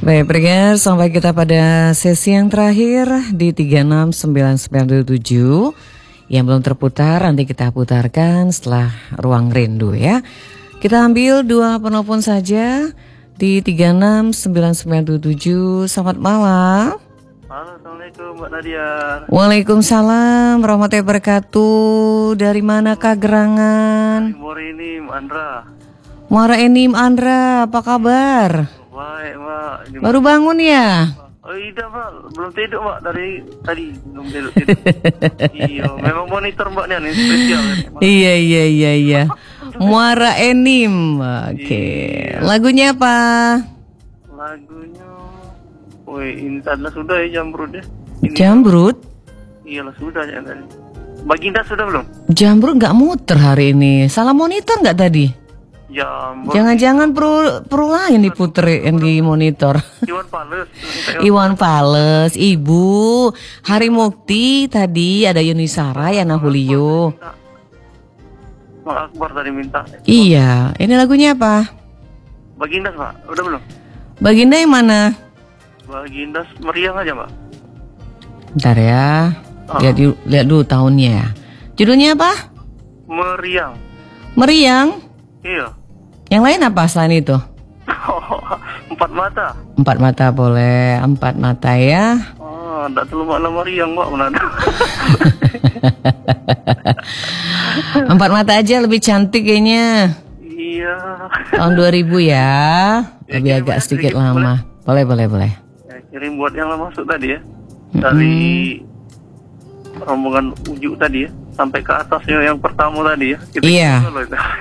Baik, pendengar, sampai kita pada sesi yang terakhir di 36997 yang belum terputar, nanti kita putarkan setelah Ruang Rindu ya. Kita ambil 2 penelpon saja di 36997. Selamat malam. Halo, Assalamualaikum Mbak Nadia. Waalaikumsalam warahmatullahi wabarakatuh. Dari manakah gerangan? Timur ini Mbak Andra. Muara Enim Andra, apa kabar? Baik Mbak. Baru bangun ya? Oh iya Mbak, belum tidur Mbak dari tadi belum tidur. Iya, memang monitor Mbak nih spesial. Iya. Muara Enim. Oke. Iya. Lagunya apa? Lagunya, woi ini tadi sudah ya Jamrud ya. Jamrud? Iyalah sudah ya tadi. Baginda sudah belum? Jamrud nggak muter hari ini. Salah monitor nggak tadi? Jamrud. Jangan-jangan perlu lain diputer yang di monitor. Iwan Fals. Iwan Fals, Ibu Hari Mukti tadi ada Yunisara, Yana Hulio. Mak Akbar tadi minta. Iya, ini lagunya apa? Baginda Pak, udah belum? Baginda yang mana? Baginda meriang aja Mbak. Bentar ya, lihat dulu tahunnya. Judulnya apa? Meriang. Meriang. Iya. Yang lain apa selain itu? Empat mata. 4 mata boleh, 4 mata ya. Oh, enggak terlalu makna meriang Mbak, mana? 4 mata aja lebih cantik kayaknya. Iya. Tahun 2000 ya. Lebih kirim agak aja sedikit sedikit, lama. Boleh. Ya, kirim buat yang masuk tadi ya. Dari rombongan ujuk tadi ya, sampai ke atasnya yang pertama tadi ya. Kita Iya. dulu itu.